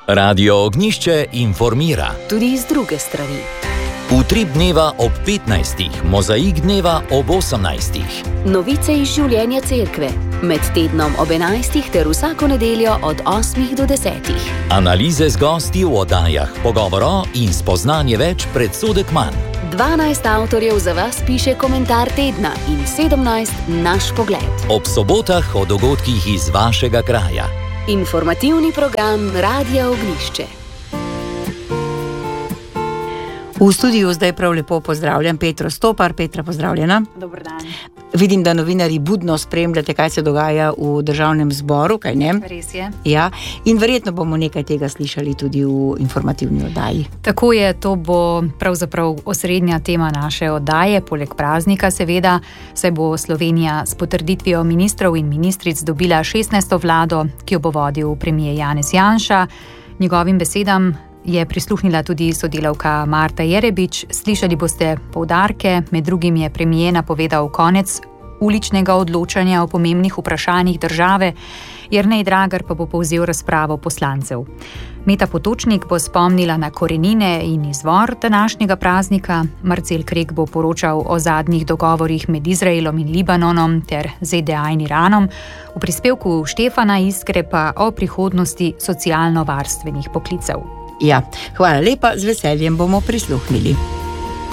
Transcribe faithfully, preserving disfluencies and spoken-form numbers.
Radio Ognjišče informira. Tudi iz druge strani. Utrip dneva ob petnajstih, mozaik dneva ob osemnajstih. Novice iz življenja cerkve. Med tednom ob enajstih ter vsako nedeljo od osmih do desetih. Analize z gosti v oddajah, pogovoro in spoznanje več, predsodek manj. dvanajst avtorjev za vas piše komentar tedna in sedemnajst naš pogled. Ob sobotah o dogodkih iz vašega kraja. Informativni program Radia Ognjišče. V studiu zdaj prav lepo pozdravljam Petro Stopar. Petra, pozdravljena. Dober dan. Vidim, da novinarji budno spremljate, kaj se dogaja v Državnem zboru, kaj ne? Res je. Ja, in verjetno bomo nekaj tega slišali tudi v informativni oddaji. Tako je, to bo pravzaprav osrednja tema naše oddaje, poleg praznika seveda, saj bo Slovenija s potrditvijo ministrov in ministric dobila šestnajsto vlado, ki jo bo vodil premier Janez Janša. Njegovim besedam je prisluhnila tudi sodelavka Marta Jerebič. Slišali boste poudarke, med drugim je premier napovedal konec uličnega odločanja o pomembnih vprašanjih države, Jernej Dragar pa bo povzel razpravo poslancev. Meta Potočnik bo spomnila na korenine in izvor današnjega praznika, Marcel Krek bo poročal o zadnjih dogovorih med Izraelom in Libanonom ter Z D A in Iranom, v prispevku Štefana Iskre pa o prihodnosti socialno-varstvenih poklicev. Ja, hvala lepa, z veseljem bomo prisluhnili.